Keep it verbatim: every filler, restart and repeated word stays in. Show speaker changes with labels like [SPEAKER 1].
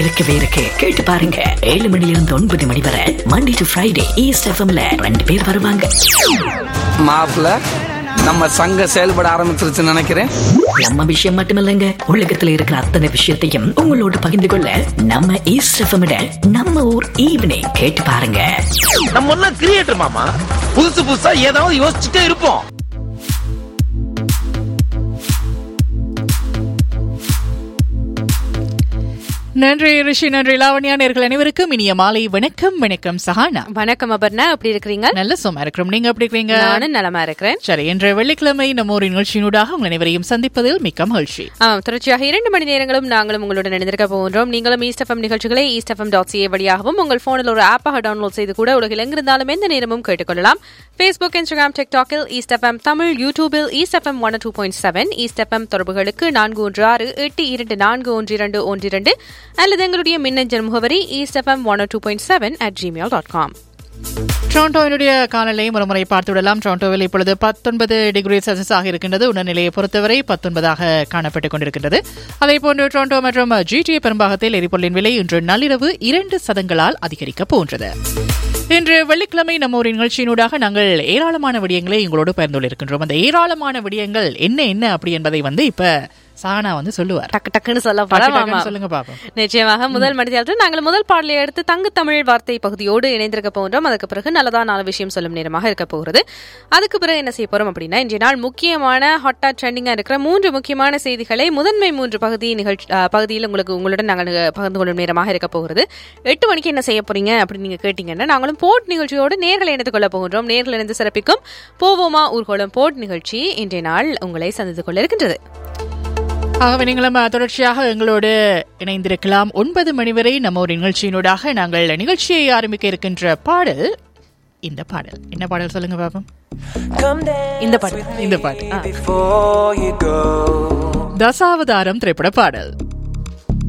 [SPEAKER 1] இருக்கவே இருக்கு. கேட்டு பாருங்க. ஏழு மணில இருந்து ஒன்பது மணி வரை மண்டே டு ஃப்ரைடே ஈஸ்ட் எஃப்எம்ல ரெண்டு பேர் வருவாங்க.
[SPEAKER 2] மாப்ள நம்ம சங்கம் செயல்பட ஆரம்பிச்சிருச்சுன்னு நினைக்கிறேன்.
[SPEAKER 1] நம்ம விஷயம் மட்டுமில்லைங்க, உலகத்துல இருக்கிற அத்தனை விஷயத்தையும் உங்களோட பகிர்ந்து கொள்ள நம்ம ஈஸ்ட் எஃப்எம் நம்ம ஊர் ஈவினிங் கேட்டு பாருங்க.
[SPEAKER 3] நம்ம ஒன்னும் கிரியேட்டர் மாமா, புதுசு புதுசா ஏதாவது யோசிச்சுட்டே இருப்போம்.
[SPEAKER 4] நன்றி ரிஷி, நன்றி லாவண்யா. நேர்கள் அனைவருக்கும் இனிய மாலை வணக்கம். வணக்கம் சஹானா.
[SPEAKER 5] வணக்கம் அபர்ணா, எப்படி இருக்கிறீங்க?
[SPEAKER 4] நல்ல சும்மா இருக்கிறோம். நீங்க எப்படி இருக்கிறீங்க?
[SPEAKER 5] நானும் நலமா இருக்கிறேன்.
[SPEAKER 4] சரி, இன்று வெள்ளிக்கிழமை நம்ம ஒரு நிகழ்ச்சியினூடாக உங்கள் அனைவரையும் சந்திப்பதில் மிக்க மகிழ்ச்சி.
[SPEAKER 5] ஆமாம், தொடர்ச்சியாக இரண்டு மணி நேரங்களும் நாங்களும் உங்களுடன் இணைந்திருக்க போகின்றோம். நீங்களும் ஈஸ்ட் எஃப்எம் நிகழ்ச்சிகளை ஈஸ்ட் எஃப்எம் டாட் சிஏ வழியாகவும் உங்கள் போனில் ஒரு ஆப்பாக டவுன்லோட் செய்து கூட உலகில் எங்கிருந்தாலும் எந்த நேரமும் கேட்டுக்கொள்ளலாம். Facebook, Instagram, டிக்டாக்கில் east FM Tamil, யூடியூபில் east FM one two point seven. East FM தொடர்புகளுக்கு நான்கு ஒன்று ஆறு எட்டு இரண்டு நான்கு ஒன்று இரண்டு ஒன்று இரண்டு அல்லது எங்களுடைய மின்னஞ்சல் முகவரி east FM one two point seven at Gmail dot com.
[SPEAKER 4] டொரண்டோவினுடைய காலநிலையை ஒருமுறை பார்த்துவிடலாம். டொரண்டோவில் இப்பொழுது பத்தொன்பது டிகிரி செல்சியஸ் ஆக இருக்கின்றது. உணர்நிலையை பொறுத்தவரை பத்தொன்பதாக காணப்பட்டுக் கொண்டிருக்கின்றது. அதேபோன்று டொரண்டோ மற்றும் ஜிடிஏ பெரும்பாகத்தில் எரிபொருளின் விலை இன்று நள்ளிரவு இரண்டு சதங்களால் அதிகரிக்கப் போன்றது. இன்று வெள்ளிக்கிழமை நம்ம ஒரு நிகழ்ச்சியினூடாக நாங்கள் ஏராளமான விடயங்களை எங்களோடு பகிர்ந்து இருக்கின்றோம். அந்த ஏராளமான விடயங்கள் என்ன என்ன அப்படி என்பதை வந்து இப்ப சானா வந்து சொல்லுவார்.
[SPEAKER 5] டக்கு டக்குன்னு சொல்ல போறோம்.
[SPEAKER 4] சொல்லுங்க பாப்போம்.
[SPEAKER 5] நிச்சயமாக முதல் மனிதர்கள் நாங்கள் முதல் பாடலை எடுத்து தங்கு தமிழ் வார்த்தை பகுதியோடு இணைந்திருக்க போகிறோம். அதுக்கு பிறகு நல்லதா நாலு விஷயம் சொல்லும் நேரமாக இருக்க போகிறது. அதுக்கு பிறகு என்ன செய்ய போறோம் அப்படின்னா, இன்றைய நாள் முக்கியமான ஹாட்டா ட்ரெண்டிங்கா இருக்கிற மூன்று முக்கியமான செய்திகளை முதன்மை மூன்று பகுதி நிகழ்ச்சி பகுதியில் உங்களுக்கு உங்களுடன் நாங்கள் பகிர்ந்து கொள்ளும் நேரமாக இருக்க போகிறது. எட்டு மணிக்கு என்ன செய்ய போறீங்க அப்படின்னு நீங்க கேட்டீங்கன்னா, நாங்களும் போட் நிகழ்ச்சியோடு நேர்களை இணைத்துக் கொள்ள போகின்றோம். நேர்கள் இணைந்து சிறப்பிக்கும் போவோமா ஊர்கோளம் போட் நிகழ்ச்சி இன்றைய நாள் உங்களை சந்தித்துக் கொள்ள இருக்கின்றது.
[SPEAKER 4] ஆகவே நீங்களும் தொடர்ச்சியாக எங்களோடு இணைந்திருக்கலாம். ஒன்பது மணி வரை நம்ம ஒரு நிகழ்ச்சியினூடாக நாங்கள் நிகழ்ச்சியை ஆரம்பிக்க இருக்கின்ற பாடல் இந்த பாடல். என்ன பாடல் சொல்லுங்க பாப்போம்.
[SPEAKER 5] இந்த பாடல்
[SPEAKER 4] இந்த பாடல் தசாவதாரம் திரைப்பட பாடல்.